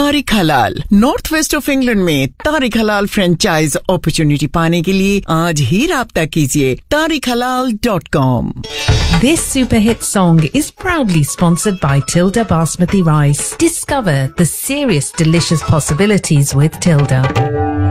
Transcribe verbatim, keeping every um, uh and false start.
तारिक हलाल, north west of England में तारिक हलाल फ्रेंचाइज अपॉर्चुनिटी पाने के लिए आज ही राब्ता कीजिए तारिक हलाल dot com. This super hit song is proudly sponsored by Tilda Basmati Rice. Discover the serious delicious possibilities with Tilda.